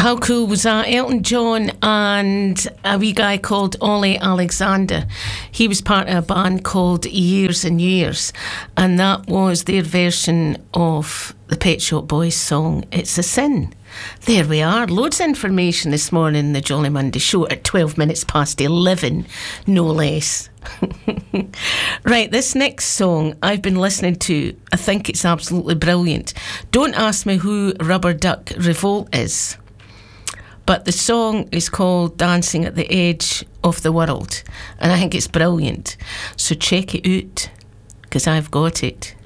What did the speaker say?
How cool was that? Elton John and a wee guy called Ollie Alexander. He was part of a band called Years and Years, and that was their version of the Pet Shop Boys song, It's a Sin. There we are. Loads of information this morning in the Jolly Monday show at 12 minutes past 11, no less. Right, this next song I've been listening to, I think it's absolutely brilliant. Don't ask me who Rubber Duck Revolt is, but the song is called Dancing at the Edge of the World, and I think it's brilliant. So check it out, because I've got it.